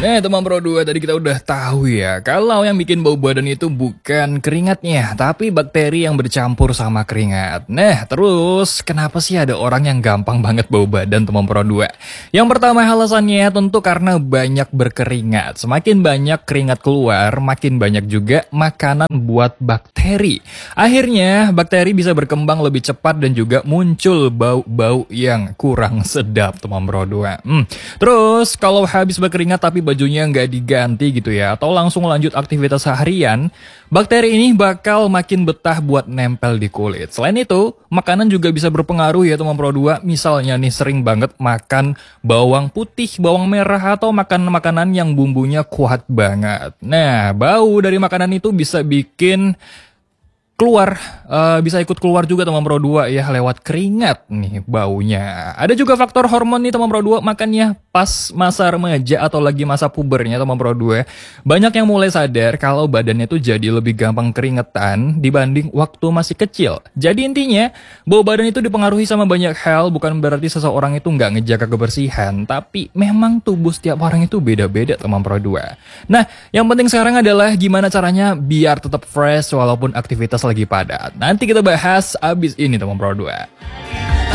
Nah teman Pro 2, tadi kita udah tahu ya kalau yang bikin bau badan itu bukan keringatnya, tapi bakteri yang bercampur sama keringat. Nah terus kenapa sih ada orang yang gampang banget bau badan teman Pro 2? Yang pertama alasannya tentu karena banyak berkeringat. Semakin banyak keringat keluar, makin banyak juga makanan buat bakteri. Akhirnya bakteri bisa berkembang lebih cepat dan juga muncul bau-bau yang kurang sedap teman Pro 2. Terus kalau habis berkeringat tapi bajunya nggak diganti gitu ya, atau langsung lanjut aktivitas seharian, bakteri ini bakal makin betah buat nempel di kulit. Selain itu, makanan juga bisa berpengaruh ya teman Pro 2. Misalnya nih sering banget makan bawang putih, bawang merah, atau makan makanan yang bumbunya kuat banget. Nah, bau dari makanan itu bisa bikin keluar, bisa ikut keluar juga teman Pro 2 ya, lewat keringat nih baunya. Ada juga faktor hormon nih teman Pro 2, makanya pas masa remaja atau lagi masa pubernya teman Pro 2, banyak yang mulai sadar kalau badannya tuh jadi lebih gampang keringetan dibanding waktu masih kecil. Jadi intinya, bau badan itu dipengaruhi sama banyak hal, bukan berarti seseorang itu nggak ngejaga kebersihan, tapi memang tubuh setiap orang itu beda-beda teman Pro 2. Nah, yang penting sekarang adalah gimana caranya biar tetap fresh walaupun aktivitas lagi padat. Nanti kita bahas abis ini teman Pro 2.